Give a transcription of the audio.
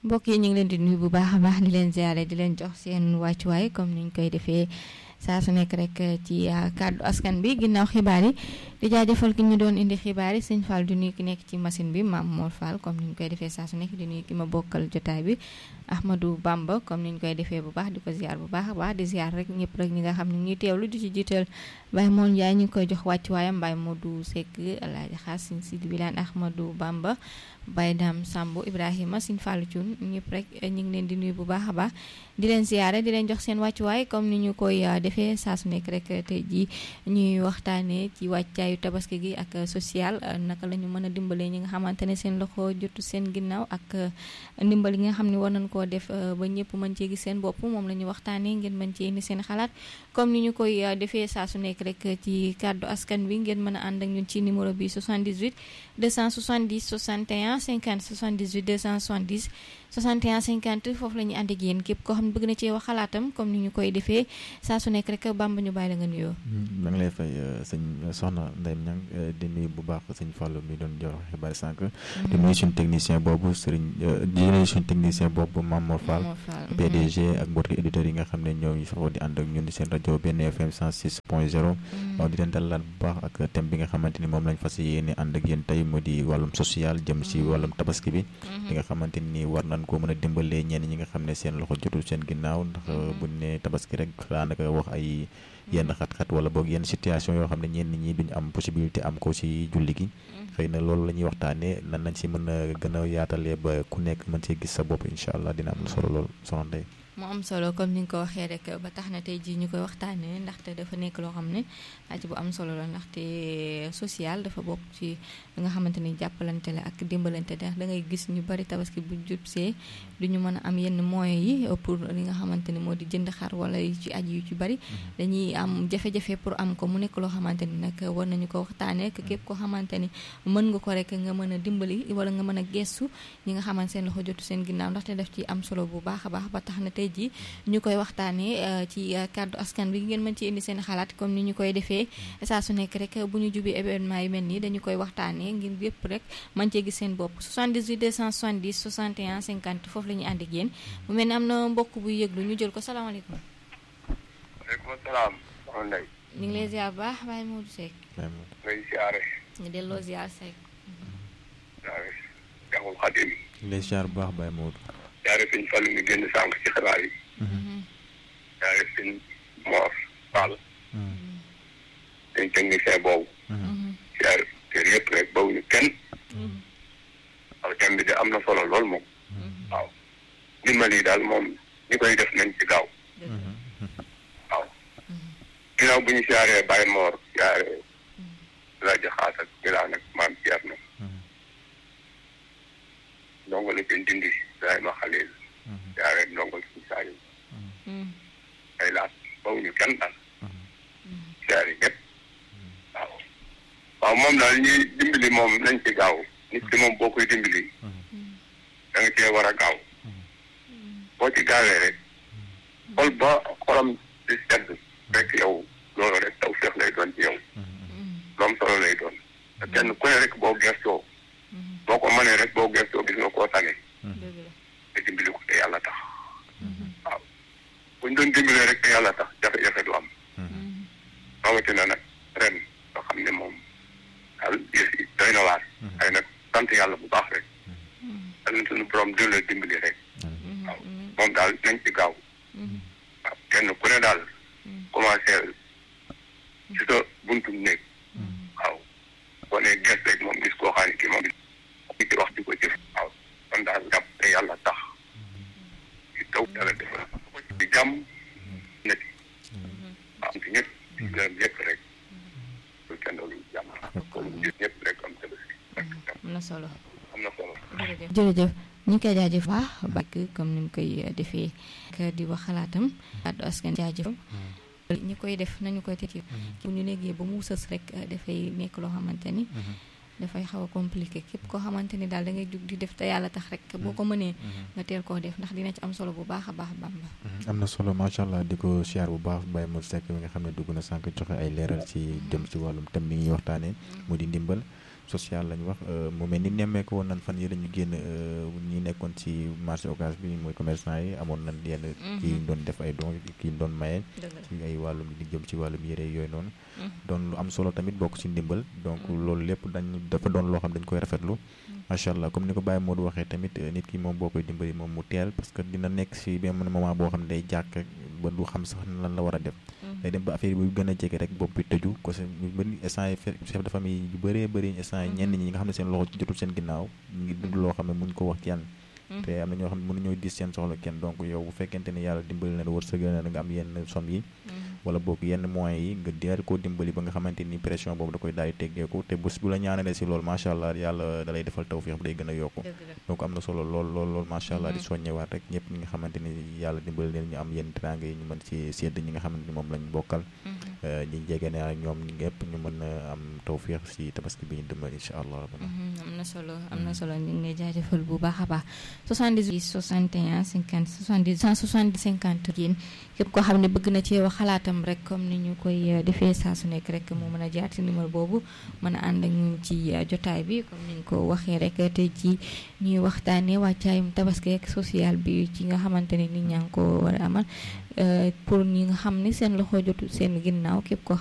mbokk yi ñu ngi leen di nuyu bu baax a baax di leen ziare di leen jox seen wàccuwaay comme niñ koy defee saa su nekk rek ci kàddu askan bi ginnaaw xibaar yi di jaajëfal ki ñu doon indi xibaar yi sëñ Fall di nuyu ki nekk ci machine bi Mame Mor Fall comme niñ koy defee saa su nekk di nuyu ki ma bokkal jotaay bi Ahmadou Bamba comme niñ koy defee bu baax di ko ziar bu baax a baax di ziar rek ñëpp rek ñi nga xam ne ñuy teewlu di ci jiital Baye Moon Ndiaye ñu ngi koy jox wàccuwaayam Baye Modou Seck Alaaji Xaas Sëñ Sidi Wilane Ahmadou Bamba Baye Dame Sambo Ibrahima Sëñ Fallu Cuun ñëpp rek ñu ngi leen di nuyu bu baax a baax di leen ziare di leen jox seen wàccuwaay comme ni ñu koy defee saa su nekk rek tey jii ñuy waxtaanee ci wàccaayu tabaski gi ak social naka la ñu mën a dimbalee ñi nga xamante ne seen loxo jotu seen ginnaaw ak ndimbal yi nga xam ne war nañ koo def ba ñëpp mën cee gis seen bopp moom la ñu waxtaanee ngeen mën cee indi seen xalaat comme ni ñu koy defee saa su nekk rek ci kàddu askan bi ngeen mën a ànd ak ñun ci numéro bi 78 270 61 50 78 270 61 50 foofu la ñuy ànd ak yéen képp koo xam ne bëgg na cee wax xalaatam comme ni ñu koy defee saa su nekk rek Bamba ñu bàyyi la nga nuyoo. maa ngi lay fay sëñ Soxna Ndeye Niang di nuyu bu baax sëñ Fallou mi doon jox xibaar sànq. di nuyu suñu technicien boobu di nuyu suñu technicien boobu Mame Mor Fall. PDG ak mbokki éditeurs yi nga xam ne ñoo ngi saxoo di ànd ak ñun di seen rajo benn FM 106.0. waaw di leen dalal bu baax ak thème bi nga xamante ni moom lañ fas yéene ànd ak yéen tey mu di wàllum social jëm ci wàllum tabaski bi. li nga xamante ni war nañ ko mën a dimbalee ñenn ñi nga xam ne seen loxo jotul seen ginnaaw ndax buñ ne tabaski rek daanaka wax ay yenn xat-xat wala boog yenn situation yoo xam ne ñenn ñi duñ am possibilité am ko ci julli gi xëy na loolu la ñuy waxtaanee nan nañ ci mën a gën a yaatalee ba ku nekk mën see gis sa bopp incha allah dina am solo lool soxna Ndeye. mu am solo comme ni nga ko waxee rek ba tax na tey jii ñu koy waxtaanee ndaxte dafa nekk loo xam ne laaj bu am solo la ndaxte social dafa bokk ci li nga xamante ni jàppalante la ak dimbalante ndax da ngay gis ñu bari tabaski bu jubsee du ñu mën a am yenn moyens yi pour li nga xamante ni moo di jënd xar wala yu ci aju yu ci bari dañuy am jafe-jafe pour am ko mu nekk loo xamante ni nag war nañu ko waxtaanee que képp koo xamante ni mën nga ko rek nga mën a dimbali wala nga mën a gestu ñi nga xamante seen loxo jotu seen ginnaaw ndaxte daf ci am solo bu baax a baax ba tax na tey ji ñu koy waxtaanee ci kàddu askan bi ngeen mën ci indi seen xalaat comme ni ñu koy defee saa su nekk rek bu ñu jubee événement yi mel nii dañu koy waxtaanee ngir yëpp rek mën cee gis seen bopp 78 270 61 50 foofu la ñuy ànd ak yéen mu mel ni am na mbokk buy yëglu ñu jël ko salaamaaleykum. waaleykum salaam. soxna Ndeye. ñu ngi lay ziar bu baax Baye Modou Seck. ngay ziare. ñu delloo ziar Seck. ziare Cheikhul Khadim. ñu lay ziar bu baax Baye Modou. ziare sëñ Fallou mi génn sànq ci xibaar yi. ziare sëñ Mor Fall. sëñ technicien boobu. ziare kër yëpp rek bawuñu kenn. waaw thème bi de am na solo lool moom. waaw ndimbal yi daal moom ñi koy def nañ ci gaaw. waaw ginnaaw bu ñu ziaree Baye Mor ziare Alaaji Xaas ak Wilane ak Maam Thierno. ndongo la seen dindi Ibrahima Khalil. ziare ndongo si saa yi. ay laat bawuñu kenn daal. ziare ñëpp. waaw waaw moom daal ñuy dimbali moom nañ ci gaaw nit ki moom boo koy dimbali. da nga cee war a gaaw. boo ci gaawee rek. xol ba xolam di sedd rek yow loolu rek taw feex lay doon ci yow. loom solo lay doon. te kenn ku ne rek boo gëstoo. boo ko mënee rek boo gëstoo gis nga koo tane. te dimbali ko te yàlla tax. waaw buñ doon dimbalee rek te yàlla tax jafe-jafe du am. rawatina nag ren nga xam ne moom daal yëf yi doy na waar. ay nag sant yàlla bu baax rek. yal na suñu borom delloo dimbali rek. waaw moom daal nañ ci gaaw. waaw kenn ku ne daal commencé ci sa buntu néeg. waaw boo nee gerte rek moom gis koo xam ne kii moom di wax di ko jëf. waaw kon daal jàpp te yàlla tax di taw yàlla defal di jàmm na ci. waaw ci ñëpp di gërëm ñëpp rek lu kenn lu jàmm comme gis ñëpp rek am tabaski. am na solo. am na solo. jërëjëf ñu ngi koy jaajëf baax bàkk comme ni mu koy defee di wax xalaatam kàddu askan jaajëf ñi koy def nañu koy teg bu ñu léegi ba mu sës rek dafay nekk loo xamante ni dafay xaw a compliqué képp koo xamante ni daal da ngay jug di def te yàlla tax rek boo ko mënee nga teel koo def ndax dina ci am solo bu baax a baax Bamba. am na solo macha allah di ko siyaar bu baax Baye Modou Seck mi nga xam ne dugg na sànq joxe ay leeral ci jëm ci wàllum thème bi ñuy waxtaanee mu di ndimbal social lañ wax mu mel ni nemmeeku woon nañ fan yi lañu génn ñi nekkoon ci marché Ocass bi mooy commerçant yi amoon nañ yenn kii doon def ay don kii doon maye ci ay wàllum li jëm ci wàllum yére yooyu noonu doon lu am solo tamit bokk ci ndimbal donc loolu lépp dafa doon loo xam dañ koy rafetlu macha allah comme ni ko Baye Modou waxee tamit nit ki moom boo koy dimbali moom mu teel parce que dina nekk ci benn moment boo xam ne day jàkk ba du xam sax lan la war a def day dem ba affaire yi bu gën a jege rek bopp bi tëju ko ñu bëri instant yi chef de famille yu bëree bëri instant yi ñenn ñi nga xam ne seen loxo jotul seen ginnaaw ñu ngi dund loo xam ne muñ ko wax kenn te am na ñoo xam ne mënuñoo dis seen soxla kenn donc yow bu fekkente ne yàlla dimbali na wërsëgal na nga am yenn somme yi wala boog yenn moyens yi nga deel koo dimbali ba nga xamante ni pression boobu da koy daal di teggeeku te bés bu la ñaanalee si loolu macha allah yàlla da lay defal tawfiix bu day gën a yokku donc am na solo lool macha allah di soññewaat rek ñëpp ñi nga xamante ni yàlla dimbali leen ñu am yenn teraanga yi ñu mën ci sédd ñi nga xamante ni moom lañ bokkal ñi jege ne ak ñoom ñëpp ñu mën a am tawfiix si tabaski bi ñu dëmmal incha allah am na solo ñu ngi lay jaajëfal bu baax a baax 78 61 50 70 170 50 yéen képp koo xam ne bëgg na ci wax xalaatam rek comme ni ñu koy defee saa su nekk rek mu mën a jaar ci numéro boobu mën a ànd ak ñun ci jotaay bi comme ni ñu ko waxee rek tey ci ñuy waxtaanee wàccaayum tabaski ak social bi ci nga xamante ne nit ñaa ngi ko war a amal pour ñi nga xam ne seen loxo jotu seen ginnaaw képp ko